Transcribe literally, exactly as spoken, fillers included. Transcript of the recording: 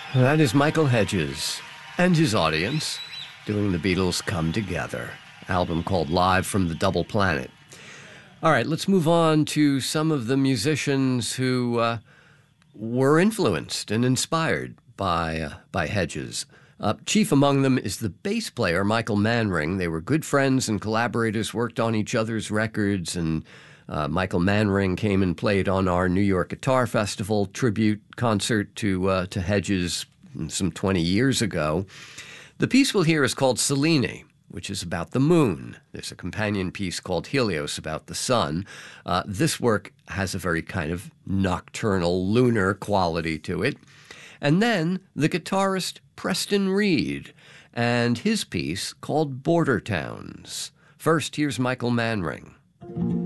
That is Michael Hedges and his audience doing the Beatles' Come Together, album called Live from the Double Planet. All right, let's move on to some of the musicians who uh, were influenced and inspired by, uh, by Hedges. Uh, chief among them is the bass player, Michael Manring. They were good friends and collaborators, worked on each other's records, and uh, Michael Manring came and played on our New York Guitar Festival tribute concert to, uh, to Hedges some twenty years ago. The piece we'll hear is called Selene, which is about the moon. There's a companion piece called Helios about the sun. Uh, this work has a very kind of nocturnal, lunar quality to it. And then the guitarist Preston Reed and his piece called Border Towns. First, here's Michael Manring.